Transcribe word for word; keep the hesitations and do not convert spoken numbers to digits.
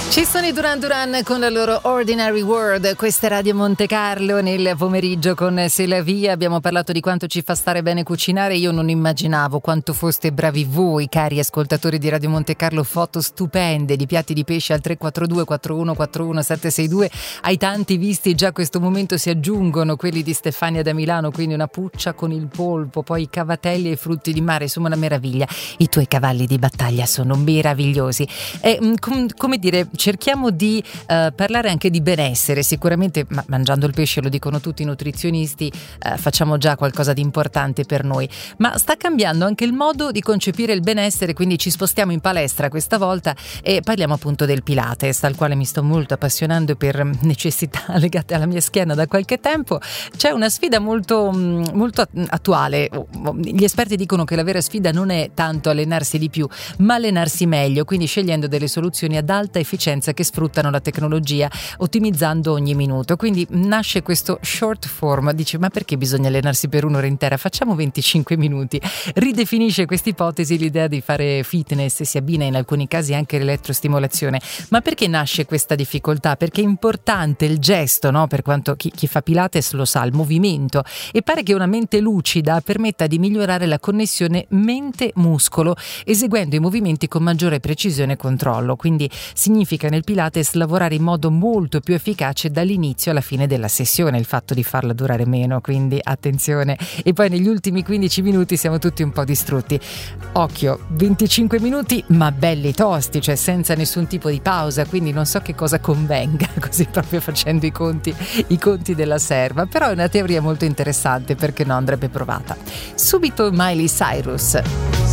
Ci sono i Duran Duran con la loro Ordinary World. Questa è Radio Monte Carlo. Nel pomeriggio con C'est la Vie abbiamo parlato di quanto ci fa stare bene cucinare. Io non immaginavo quanto foste bravi voi, cari ascoltatori di Radio Monte Carlo. Foto stupende di piatti di pesce al tre quattro due quattro uno quattro uno sette sei due. Ai tanti visti già a questo momento si aggiungono quelli di Stefania da Milano, quindi una puccia con il polpo, poi i cavatelli e i frutti di mare, insomma una meraviglia. I tuoi cavalli di battaglia sono meravigliosi. E, com- come dire, cerchiamo di uh, parlare anche di benessere. Sicuramente ma mangiando il pesce, lo dicono tutti i nutrizionisti, uh, facciamo già qualcosa di importante per noi, ma sta cambiando anche il modo di concepire il benessere, quindi ci spostiamo in palestra questa volta e parliamo appunto del Pilates, al quale mi sto molto appassionando per necessità legate alla mia schiena da qualche tempo. C'è una sfida molto, molto attuale. Gli esperti dicono che la vera sfida non è tanto allenarsi di più, ma allenarsi meglio, quindi scegliendo delle soluzioni ad alta efficienza che sfruttano la tecnologia, ottimizzando ogni minuto. Quindi nasce questo short form. Dice: ma perché bisogna allenarsi per un'ora intera? Facciamo venticinque minuti. Ridefinisce questa ipotesi l'idea di fare fitness, si abbina in alcuni casi anche l'elettrostimolazione. Ma perché nasce questa difficoltà? Perché è importante il gesto, no? Per quanto chi, chi fa Pilates lo sa, il movimento, e pare che una mente lucida permetta di migliorare la connessione mente-muscolo eseguendo i movimenti con maggiore precisione e controllo. Quindi significa nel Pilates lavorare in modo molto più efficace dall'inizio alla fine della sessione, il fatto di farla durare meno, quindi attenzione. E poi negli ultimi quindici minuti siamo tutti un po' distrutti. Occhio, venticinque minuti ma belli tosti, cioè senza nessun tipo di pausa, quindi non so che cosa convenga, così proprio facendo i conti, i conti della serva, però è una teoria molto interessante, perché no, andrebbe provata. Subito Miley Cyrus.